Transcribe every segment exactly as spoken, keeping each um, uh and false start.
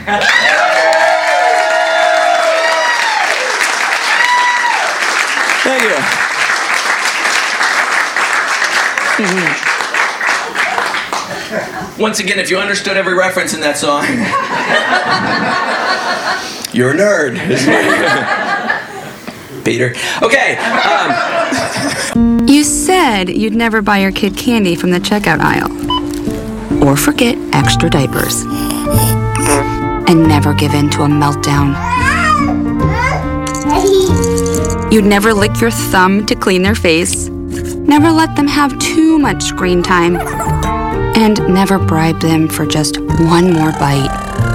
Thank you. Once again, if you understood every reference in that song, you're a nerd. Peter. Okay. Um. You said you'd never buy your kid candy from the checkout aisle. Or forget extra diapers. And never give in to a meltdown. You'd never lick your thumb to clean their face. Never let them have too much screen time. And never bribe them for just one more bite.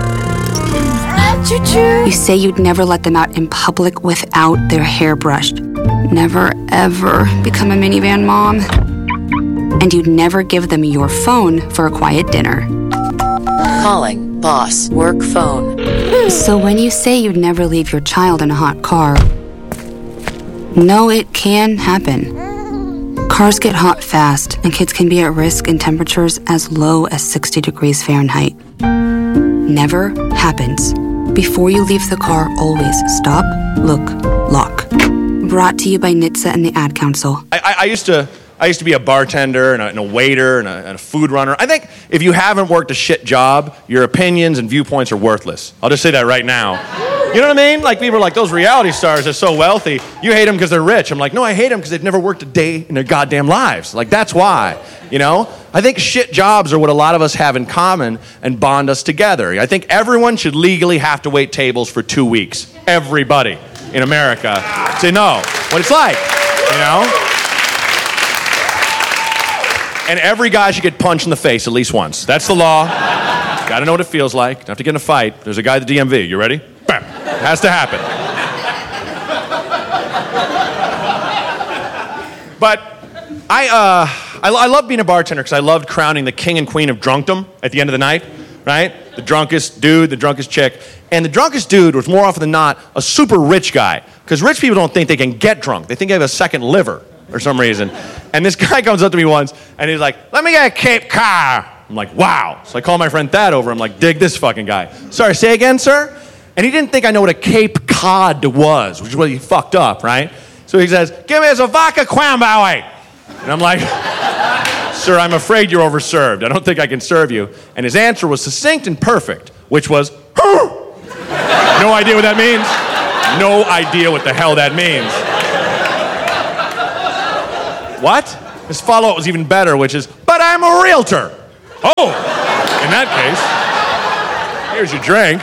You say you'd never let them out in public without their hair brushed. Never, ever become a minivan mom. And you'd never give them your phone for a quiet dinner. Calling boss work phone. So when you say you'd never leave your child in a hot car, no, it can happen. Cars get hot fast, and kids can be at risk in temperatures as low as sixty degrees Fahrenheit. Never happens. Before you leave the car, always stop, look, lock. Brought to you by N H T S A and the Ad Council. I, I used to I used to be a bartender and a, and a waiter and a, and a food runner. I think if you haven't worked a shit job, your opinions and viewpoints are worthless. I'll just say that right now. You know what I mean? Like, people are like, those reality stars are so wealthy. You hate them because they're rich. I'm like, no, I hate them because they've never worked a day in their goddamn lives. Like, that's why, you know? I think shit jobs are what a lot of us have in common and bond us together. I think everyone should legally have to wait tables for two weeks. Everybody in America to know what it's like, you know? And every guy should get punched in the face at least once. That's the law. Gotta know what it feels like. Don't have to get in a fight. There's a guy at the D M V. You ready? Bam. It has to happen. But I, uh, I, I love being a bartender because I loved crowning the king and queen of drunkdom at the end of the night, right? The drunkest dude, the drunkest chick. And the drunkest dude was more often than not a super rich guy, because rich people don't think they can get drunk. They think they have a second liver for some reason. And this guy comes up to me once, and he's like, let me get a Cape Cod. I'm like, wow. So I call my friend Thad over. I'm like, dig this fucking guy. Sorry, say again, sir? And he didn't think I know what a Cape Cod was, which is what he fucked up, right? So he says, give me a vodka Quambowie. And I'm like, sir, I'm afraid you're overserved. I don't think I can serve you. And his answer was succinct and perfect, which was, Hur! No idea what that means. No idea what the hell that means. What? His follow-up was even better, which is, but I'm a realtor. Oh, in that case, here's your drink.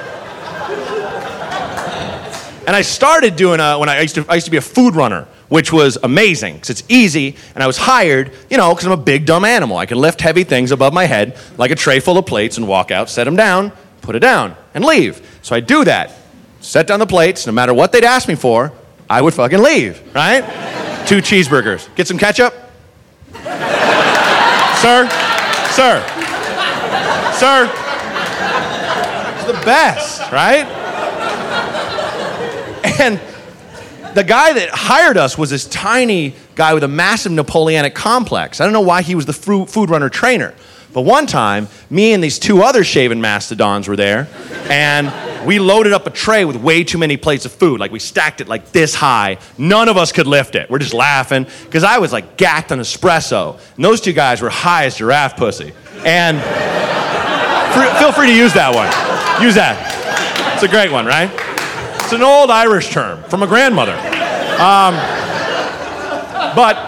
And I started doing a, when I, I used to, I used to be a food runner, which was amazing, because it's easy, and I was hired, you know, because I'm a big, dumb animal. I can lift heavy things above my head, like a tray full of plates, and walk out, set them down, put it down, and leave. So I do that. Set down the plates, no matter what they'd ask me for, I would fucking leave, right? Two cheeseburgers. Get some ketchup? Sir? Sir? Sir? It's the best, right? And the guy that hired us was this tiny guy with a massive Napoleonic complex. I don't know why he was the food runner trainer. But one time, me and these two other shaven mastodons were there, and we loaded up a tray with way too many plates of food. Like, we stacked it like this high. None of us could lift it. We're just laughing, because I was like gacked on espresso, and those two guys were high as giraffe pussy. And free, feel free to use that one. Use that. It's a great one, right? It's an old Irish term from a grandmother. Um, but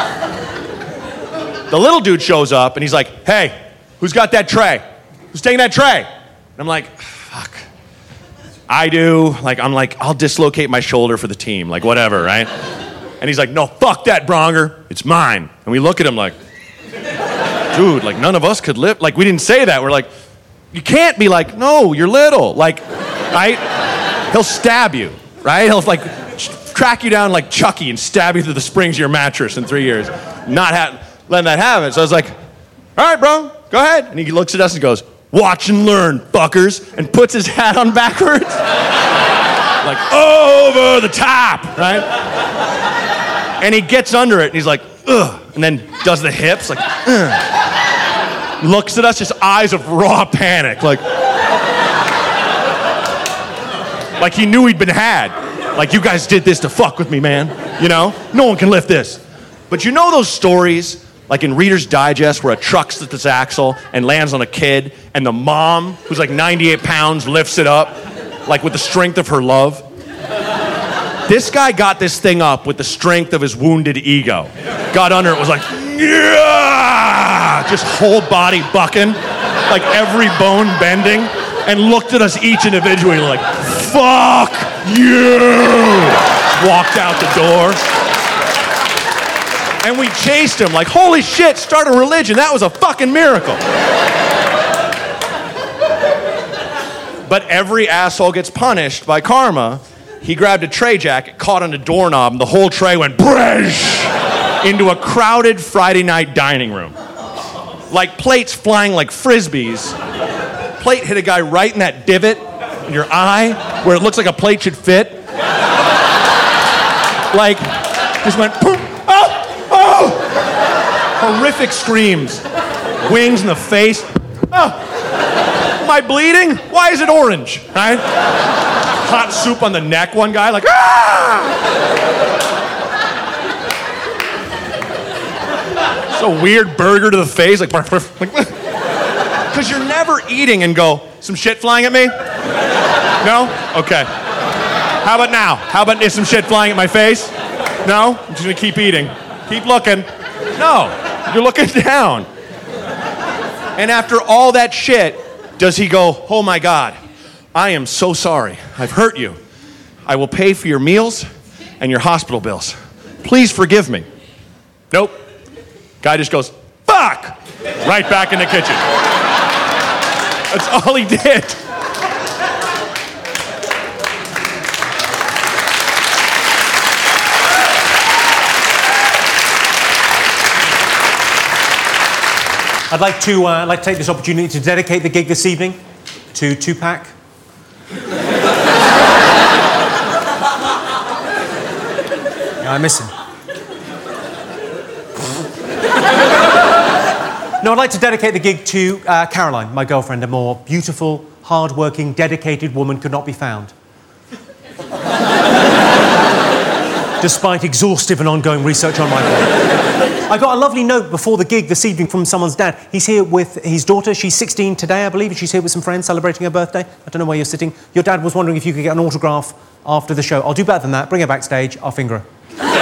the little dude shows up, and he's like, hey, who's got that tray? Who's taking that tray? And I'm like, fuck. I do. Like, I'm like, I'll dislocate my shoulder for the team. Like, whatever, right? And he's like, no, fuck that, Bronger. It's mine. And we look at him like, dude, like, none of us could lift. Like, we didn't say that. We're like, you can't be like, no, you're little. Like, right? He'll stab you, right? He'll, like, track you down like Chucky and stab you through the springs of your mattress in three years. Not ha- letting that happen. So I was like, all right, bro, go ahead. And he looks at us and goes, watch and learn, fuckers, and puts his hat on backwards. Like, over the top, right? And he gets under it, and he's like, ugh, and then does the hips, like, ugh. Looks at us, just eyes of raw panic, like, Like he knew he'd been had. Like, you guys did this to fuck with me, man. You know? No one can lift this. But you know those stories, like in Reader's Digest, where a truck slips its axle and lands on a kid, and the mom, who's like ninety-eight pounds, lifts it up, like with the strength of her love? This guy got this thing up with the strength of his wounded ego. Got under it, was like, yeah! Just whole body bucking, like every bone bending, and looked at us each individually like, fuck you! Walked out the door. And we chased him like, holy shit, start a religion. That was a fucking miracle. But every asshole gets punished by karma. He grabbed a tray jacket, caught on a doorknob, and the whole tray went bresh into a crowded Friday night dining room. Like plates flying like frisbees. Plate hit a guy right in that divot in your eye where it looks like a plate should fit. Like, just went, poof, oh, oh! Horrific screams. Wings in the face. Oh, am I bleeding? Why is it orange? Right? Hot soup on the neck, one guy, like, ah! It's a weird burger to the face, like, because you're never eating and go, some shit flying at me? No? Okay. How about now? How about is some shit flying at my face? No? I'm just gonna keep eating. Keep looking. No, you're looking down. And after all that shit, does he go, oh my God, I am so sorry. I've hurt you. I will pay for your meals and your hospital bills. Please forgive me. Nope. Guy just goes, fuck! Right back in the kitchen. That's all he did. I'd like to, uh, I'd like to take this opportunity to dedicate the gig this evening to Tupac. Yeah, I miss him. No, I'd like to dedicate the gig to uh, Caroline, my girlfriend. A more beautiful, hard-working, dedicated woman could not be found. Despite exhaustive and ongoing research on my part. I got a lovely note before the gig this evening from someone's dad. He's here with his daughter. She's sixteen today, I believe, and she's here with some friends celebrating her birthday. I don't know where you're sitting. Your dad was wondering if you could get an autograph after the show. I'll do better than that. Bring her backstage. I'll finger her.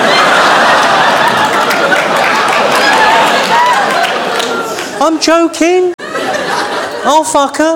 I'm joking. I'll fuck her.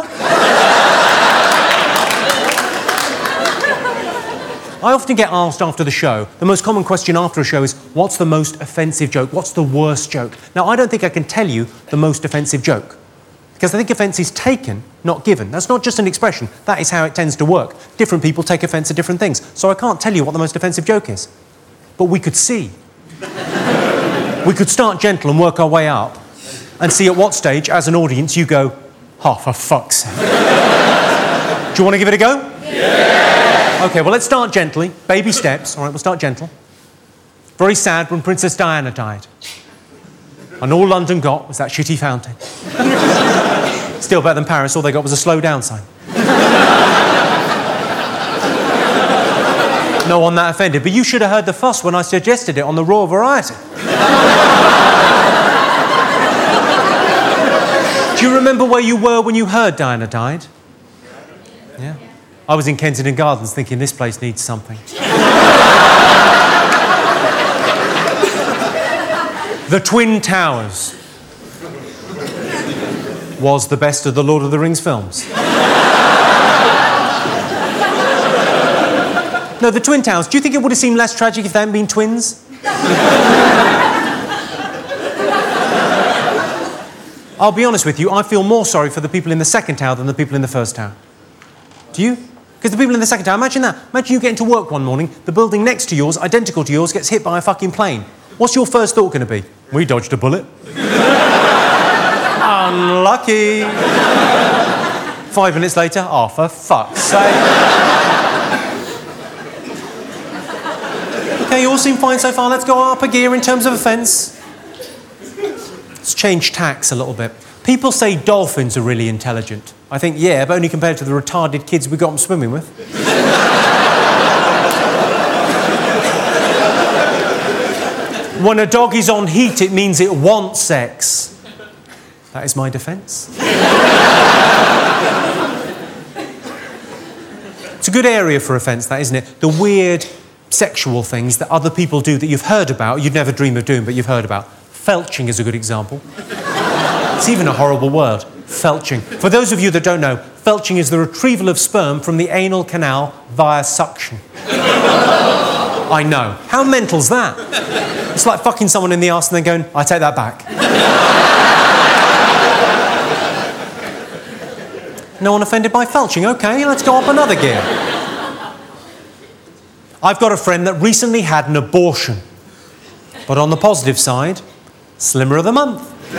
I often get asked after the show, the most common question after a show is, what's the most offensive joke? What's the worst joke? Now, I don't think I can tell you the most offensive joke. Because I think offence is taken, not given. That's not just an expression. That is how it tends to work. Different people take offence at different things. So I can't tell you what the most offensive joke is. But we could see. We could start gentle and work our way up and see at what stage, as an audience, you go, oh, for fuck's sake. Do you want to give it a go? Yeah! OK, well, let's start gently. Baby steps. All right, we'll start gentle. Very sad when Princess Diana died. And all London got was that shitty fountain. Still better than Paris. All they got was a slow down sign. No one that offended. But you should have heard the fuss when I suggested it on the Raw Variety. Do you remember where you were when you heard Diana died? Yeah. I was in Kensington Gardens thinking this place needs something. The Twin Towers was the best of the Lord of the Rings films. No, the Twin Towers. Do you think it would have seemed less tragic if they hadn't been twins? I'll be honest with you, I feel more sorry for the people in the second tower than the people in the first tower. Do you? Because the people in the second tower, imagine that. Imagine you getting to work one morning, the building next to yours, identical to yours, gets hit by a fucking plane. What's your first thought going to be? We dodged a bullet. Unlucky. Five minutes later, oh, for fuck's sake. OK, you all seem fine so far. Let's go up a gear in terms of offence. Let's change tacks a little bit. People say dolphins are really intelligent. I think, yeah, but only compared to the retarded kids we got them swimming with. When a dog is on heat, it means it wants sex. That is my defence. It's a good area for offence, that, isn't it? The weird sexual things that other people do that you've heard about, you'd never dream of doing, but you've heard about. Felching is a good example. It's even a horrible word, felching. For those of you that don't know, felching is the retrieval of sperm from the anal canal via suction. I know. How mental's that? It's like fucking someone in the arse and then going, I take that back. No one offended by felching? OK, let's go up another gear. I've got a friend that recently had an abortion. But on the positive side, Slimmer of the Month. She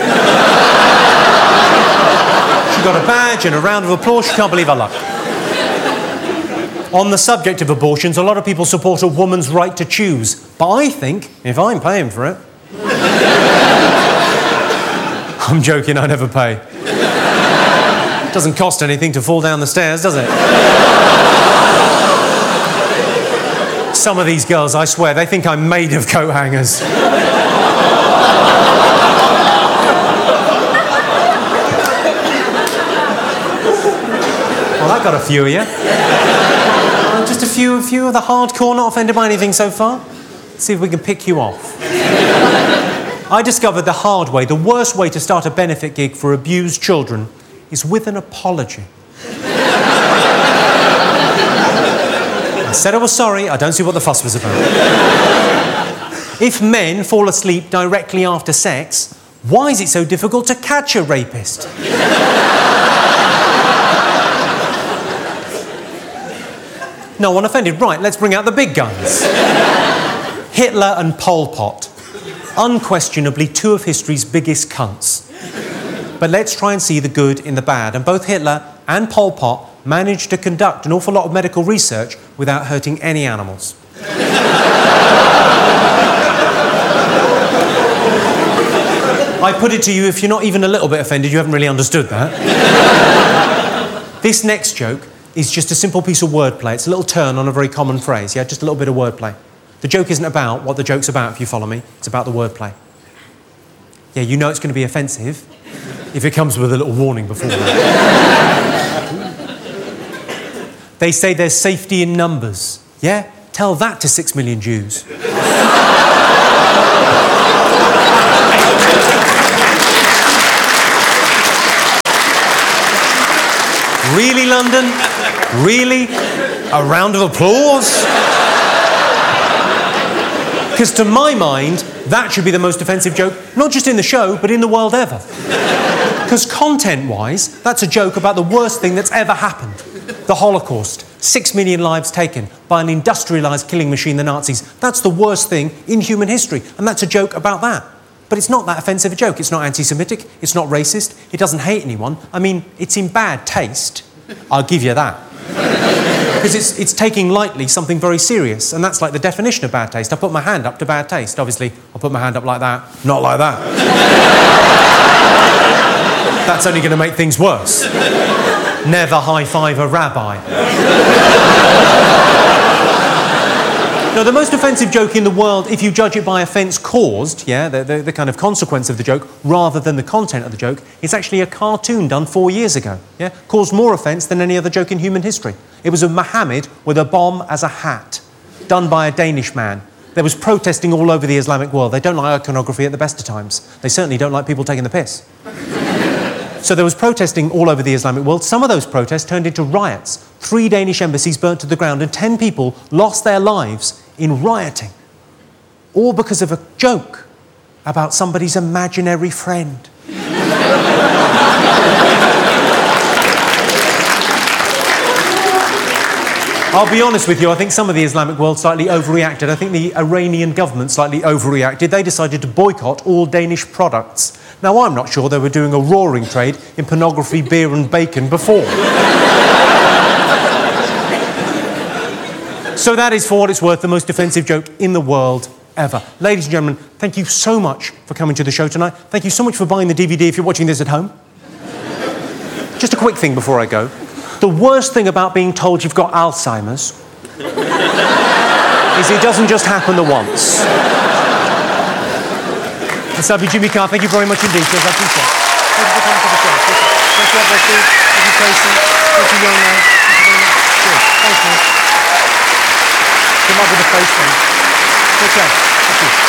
got a badge and a round of applause. She can't believe her luck. On the subject of abortions, a lot of people support a woman's right to choose. But I think, if I'm paying for it... I'm joking, I never pay. It doesn't cost anything to fall down the stairs, does it? Some of these girls, I swear, they think I'm made of coat hangers. Well, that got a few of you. Uh, just a few, a few of the hardcore not offended by anything so far. Let's see if we can pick you off. I discovered the hard way, the worst way to start a benefit gig for abused children is with an apology. I said I was sorry, I don't see what the fuss was about. If men fall asleep directly after sex, why is it so difficult to catch a rapist? No one offended. Right, let's bring out the big guns. Hitler and Pol Pot. Unquestionably two of history's biggest cunts. But let's try and see the good in the bad. And both Hitler and Pol Pot managed to conduct an awful lot of medical research without hurting any animals. I put it to you, if you're not even a little bit offended, you haven't really understood that. This next joke is just a simple piece of wordplay. It's a little turn on a very common phrase, yeah? Just a little bit of wordplay. The joke isn't about what the joke's about, if you follow me. It's about the wordplay. Yeah, you know it's going to be offensive if it comes with a little warning before that. They say there's safety in numbers. Yeah? Tell that to six million Jews. Really, London? Really? A round of applause? Because to my mind, that should be the most offensive joke, not just in the show, but in the world ever. Because content-wise, that's a joke about the worst thing that's ever happened. The Holocaust. Six million lives taken by an industrialised killing machine, the Nazis. That's the worst thing in human history, and that's a joke about that. But it's not that offensive a joke. It's not anti-Semitic, it's not racist, it doesn't hate anyone. I mean, it's in bad taste. I'll give you that. Because it's, it's taking lightly something very serious, and that's like the definition of bad taste. I put my hand up to bad taste. Obviously, I'll put my hand up like that, not like that. That's only going to make things worse. Never high-five a rabbi. Now, the most offensive joke in the world, if you judge it by offence caused, yeah, the, the, the kind of consequence of the joke, rather than the content of the joke, is actually a cartoon done four years ago, yeah? Caused more offence than any other joke in human history. It was of Muhammad with a bomb as a hat, done by a Danish man. There was protesting all over the Islamic world. They don't like iconography at the best of times. They certainly don't like people taking the piss. So there was protesting all over the Islamic world. Some of those protests turned into riots. Three Danish embassies burnt to the ground and ten people lost their lives in rioting. All because of a joke about somebody's imaginary friend. I'll be honest with you, I think some of the Islamic world slightly overreacted. I think the Iranian government slightly overreacted. They decided to boycott all Danish products. Now, I'm not sure they were doing a roaring trade in pornography, beer and bacon before. So that is, for what it's worth, the most offensive joke in the world ever. Ladies and gentlemen, thank you so much for coming to the show tonight. Thank you so much for buying the D V D if you're watching this at home. just a quick thing before I go. The worst thing about being told you've got Alzheimer's is it doesn't just happen the once. Let's have you, Jimmy Carr. Thank you very much indeed. Cheers, I appreciate it. Thank you for coming to the show. Thank you, Becky. Thank you, Tracy. Thank you, young man. Thank you very much. Cheers. Thank you. Good luck with the face thing. Take care. Thank you.